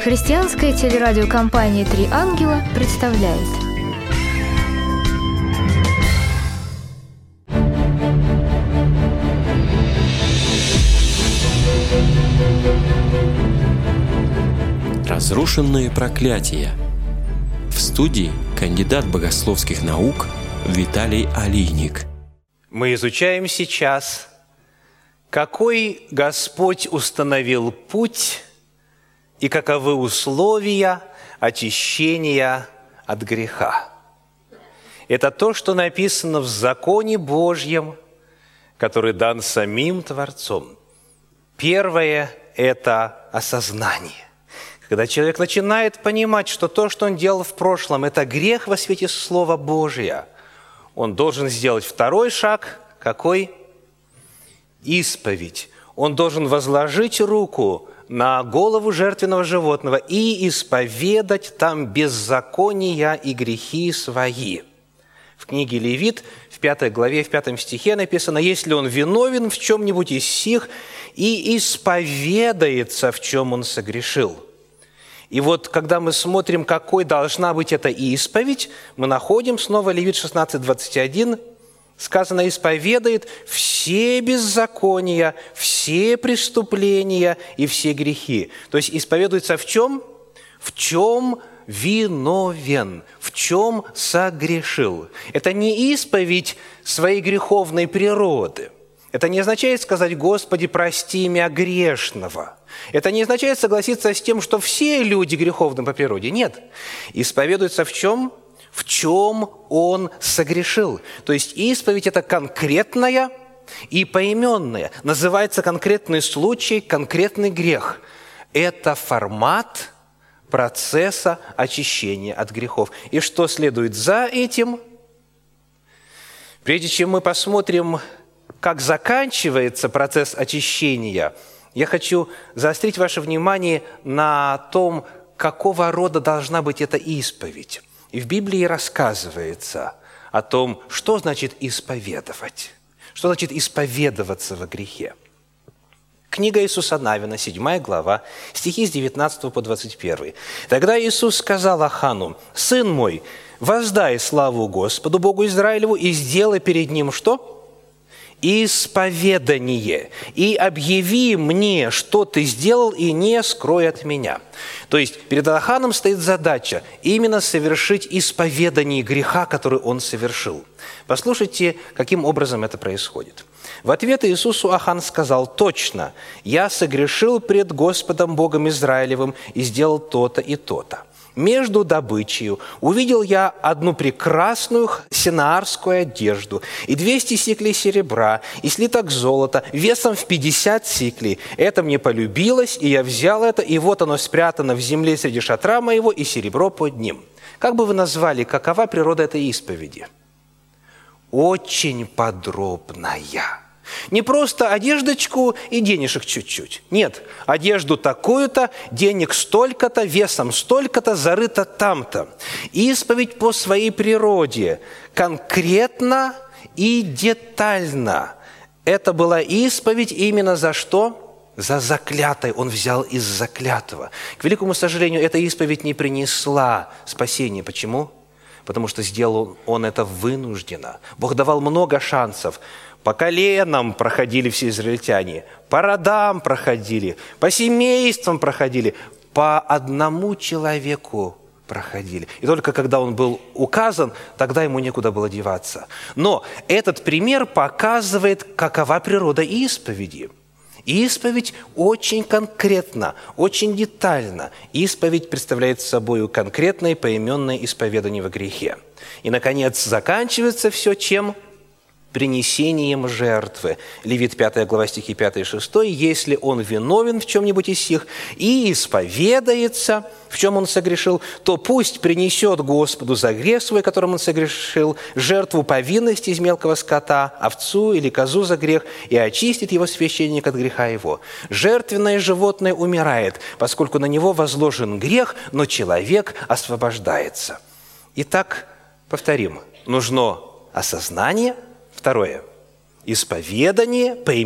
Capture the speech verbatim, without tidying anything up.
Христианская телерадиокомпания «Три ангела» представляет. Разрушенные проклятия. В студии кандидат богословских наук Виталий Алийник. Мы изучаем сейчас, какой Господь установил путь и каковы условия очищения от греха. Это то, что написано в законе Божьем, который дан самим Творцом. Первое – это осознание. Когда человек начинает понимать, что то, что он делал в прошлом, это грех во свете Слова Божия, он должен сделать второй шаг. Какой? Исповедь. Он должен возложить руку на голову жертвенного животного и исповедать там беззакония и грехи свои. В книге Левит, в пятой главе, в пятом стихе написано: «Если он виновен в чем-нибудь из сих, и исповедается, в чем он согрешил». И вот, когда мы смотрим, какой должна быть эта исповедь, мы находим снова Левит шестнадцать двадцать один, сказано: «Исповедает все беззакония, все преступления и все грехи». То есть исповедуется в чем? В чем виновен, в чем согрешил. Это не исповедь своей греховной природы. Это не означает сказать: «Господи, прости меня грешного». Это не означает согласиться с тем, что все люди греховны по природе. Нет. Исповедуется в чем? В чем он согрешил. То есть исповедь – это конкретная и поименная. Называется конкретный случай, конкретный грех. Это формат процесса очищения от грехов. И что следует за этим? Прежде чем мы посмотрим, как заканчивается процесс очищения, я хочу заострить ваше внимание на том, какого рода должна быть эта исповедь. И в Библии рассказывается о том, что значит исповедовать, что значит исповедоваться во грехе. Книга Иисуса Навина, седьмая глава, стихи с девятнадцатого по двадцать первый. «Тогда Иисус сказал Ахану: „Сын мой, воздай славу Господу, Богу Израилеву, и сделай перед Ним что? Исповедание, и объяви мне, что ты сделал, и не скрой от меня». То есть перед Аханом стоит задача именно совершить исповедание греха, который он совершил. Послушайте, каким образом это происходит. В ответ Иисусу Ахан сказал: «Точно, я согрешил пред Господом Богом Израилевым и сделал то-то и то-то. Между добычей увидел я одну прекрасную синаарскую одежду, и двести сиклей серебра, и слиток золота, весом в пятьдесят сиклей. Это мне полюбилось, и я взял это, и вот оно спрятано в земле среди шатра моего, и серебро под ним». Как бы вы назвали, какова природа этой исповеди? Очень подробная. Не просто одеждочку и денежек чуть-чуть. Нет, одежду такую-то, денег столько-то, весом столько-то, зарыто там-то. Исповедь по своей природе, конкретно и детально. Это была исповедь именно за что? За заклятое. Он взял из заклятого. К великому сожалению, эта исповедь не принесла спасения. Почему? Потому что сделал он это вынужденно. Бог давал много шансов. По коленам проходили все израильтяне, по родам проходили, по семействам проходили, по одному человеку проходили. И только когда он был указан, тогда ему некуда было деваться. Но этот пример показывает, какова природа исповеди. Исповедь очень конкретна, очень детальна. Исповедь представляет собой конкретное поименное исповедание во грехе. И, наконец, заканчивается все чем? Принесением жертвы. Левит пятая глава, стихи пятый и шестой. «Если он виновен в чем-нибудь из сих и исповедается, в чем он согрешил, то пусть принесет Господу за грех свой, которым он согрешил, жертву повинности из мелкого скота, овцу или козу за грех, и очистит его священник от греха его. Жертвенное животное умирает, поскольку на него возложен грех, но человек освобождается». Итак, повторим, нужно осознание. Второе – исповедание,